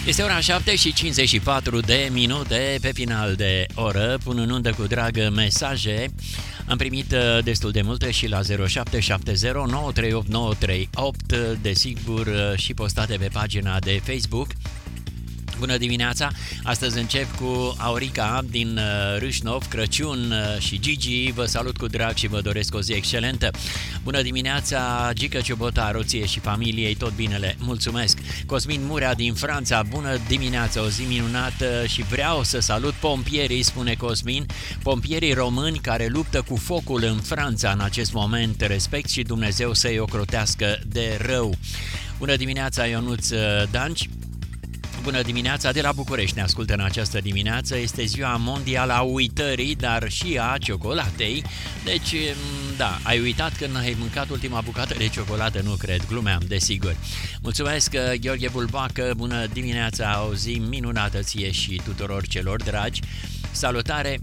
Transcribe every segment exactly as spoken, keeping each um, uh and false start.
Este ora șapte și cincizeci și patru de minute pe final de oră. Pun în undă cu drag mesaje. Am primit destul de multe și la zero șapte șapte zero nouă trei opt nouă trei opt, desigur și postate pe pagina de Facebook. Bună dimineața! Astăzi încep cu Aurica din Râșnov, Crăciun și Gigi. Vă salut cu drag și vă doresc o zi excelentă. Bună dimineața, Gică Ciobotaru, ție și familiei, tot binele, mulțumesc. Cosmin Murea din Franța, bună dimineața, o zi minunată și vreau să salut pompierii, spune Cosmin, pompierii români care luptă cu focul în Franța în acest moment. Respect și Dumnezeu să-i ocrotească de rău. Bună dimineața, Ionuț Danci. Bună dimineața, de la București ne ascultă în această dimineață. Este ziua mondială a uitării, dar și a ciocolatei. Deci, da, ai uitat când ai mâncat ultima bucată de ciocolată? Nu cred, glumeam, desigur. Mulțumesc, Gheorghe Bulbacă, bună dimineața, o zi minunată ție și tuturor celor dragi. Salutare!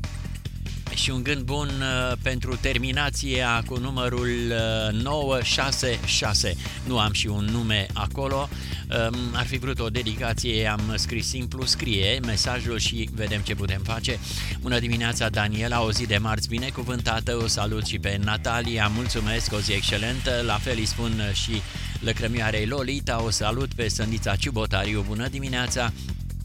Și un gând bun uh, pentru terminația cu numărul uh, nouă șase șase. Nu am și un nume acolo. Uh, ar fi vrut o dedicație, am scris simplu, scrie mesajul și vedem ce putem face. Bună dimineața, Daniela, o zi de marți binecuvântată. O salut și pe Natalia, mulțumesc, o zi excelentă. La fel îi spun și lăcrămioarei Lolita, o salut pe Sândița Ciubotariu, bună dimineața.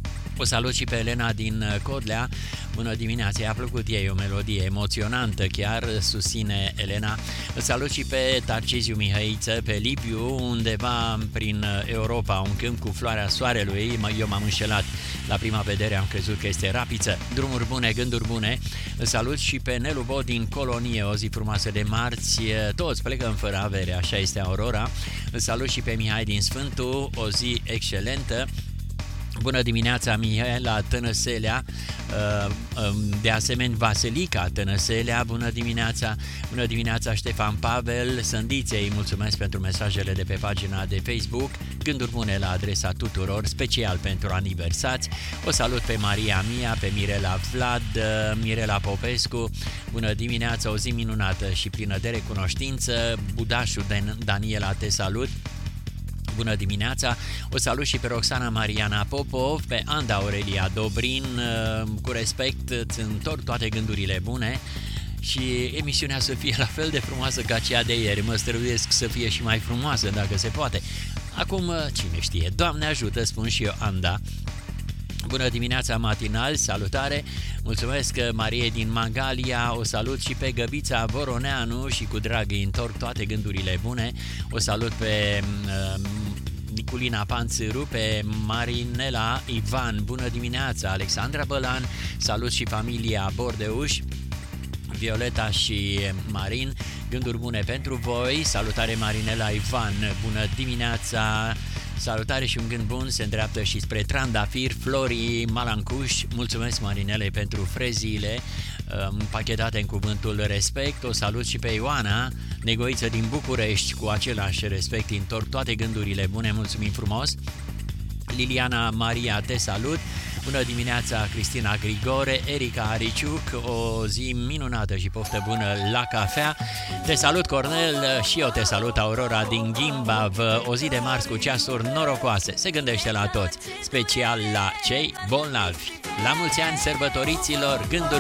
O salut și pe Elena din Codlea. Bună dimineața, i-a plăcut ei o melodie emoționantă, chiar susține Elena. Îl salut și pe Tarciziu Mihăiță, pe Libiu, undeva prin Europa, un câmp cu floarea soarelui. Eu m-am înșelat la prima vedere, am crezut că este rapiță. Drumuri bune, gânduri bune. Îl salut și pe Nelu Bo din Colonie, o zi frumoasă de marți. Toți plecăm fără avere, așa este Aurora. Îl salut și pe Mihai din Sfântu, o zi excelentă. Bună dimineața, Mihaela Tănăselea, de asemenea Vasilica Tănăselea, bună dimineața, bună dimineața Ștefan Pavel, Sândiței, mulțumesc pentru mesajele de pe pagina de Facebook, gânduri bune la adresa tuturor, special pentru aniversați. O salut pe Maria Mia, pe Mirela Vlad, Mirela Popescu, bună dimineața, o zi minunată și plină de recunoștință. Budașu Daniela, te salut. Bună dimineața, o salut și pe Roxana Mariana Popov, pe Anda Aurelia Dobrin, cu respect îți întorc toate gândurile bune și emisiunea să fie la fel de frumoasă ca cea de ieri, mă străduiesc să fie și mai frumoasă dacă se poate. Acum, cine știe, Doamne ajută, spun și eu, Anda. Bună dimineața, matinal, salutare, mulțumesc Marie din Mangalia, o salut și pe Găbița Voroneanu și cu drag îi întorc toate gândurile bune, o salut pe uh, Niculina Panțâru, pe Marinela Ivan, bună dimineața, Alexandra Bălan, salut și familia Bordeuș, Violeta și Marin, gânduri bune pentru voi, salutare Marinela Ivan, bună dimineața. Salutare și un gând bun se îndreaptă și spre Trandafir, Flori Malancuș. Mulțumesc Marinelei pentru freziile împachetate în cuvântul respect. O salut și pe Ioana, negoiță din București, cu același respect întorc toate gândurile bune, mulțumim frumos. Liliana Maria, te salut. Bună dimineața, Cristina Grigore, Erica Ariciuc, o zi minunată și poftă bună la cafea. Te salut, Cornel, și eu te salut, Aurora din Gimbav, o zi de marți cu ceasuri norocoase. Se gândește la toți, special la cei bolnavi. La mulți ani sărbătoriților, gânduri